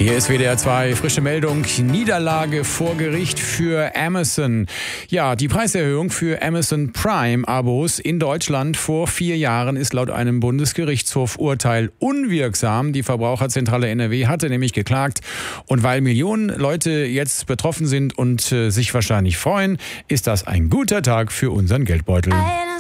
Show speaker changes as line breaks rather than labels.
Hier ist WDR 2, frische Meldung, Niederlage vor Gericht für Amazon. Ja, die Preiserhöhung für Amazon Prime-Abos in Deutschland vor 4 Jahren ist laut einem Bundesgerichtshof-Urteil unwirksam. Die Verbraucherzentrale NRW hatte nämlich geklagt. Und weil Millionen Leute jetzt betroffen sind und sich wahrscheinlich freuen, ist das ein guter Tag für unseren Geldbeutel.